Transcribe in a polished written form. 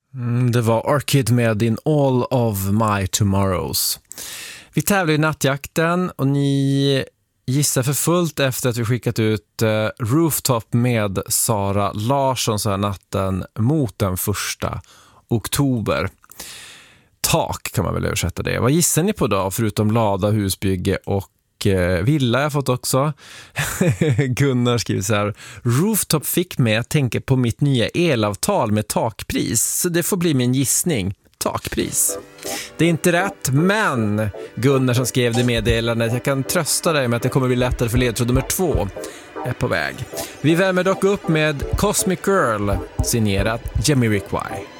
Det var Orchid med In All of My Tomorrows. Vi tävlar i nattjakten och ni gissar för fullt efter att vi skickat ut Rooftop med Sara Larsson så här natten mot den 1 oktober. Tak kan man väl översätta det. Vad gissar ni på då förutom lada, husbygge och villa jag fått också? Gunnar skriver så här: Rooftop fick mig att tänka på mitt nya elavtal med takpris, så det får bli min gissning. Takpris. Det är inte rätt, men Gunnar som skrev det meddelandet, jag kan trösta dig med att det kommer bli lättare för ledtråd nummer 2 är på väg. Vi värmer dock upp med Cosmic Girl signerat Jamiroquai.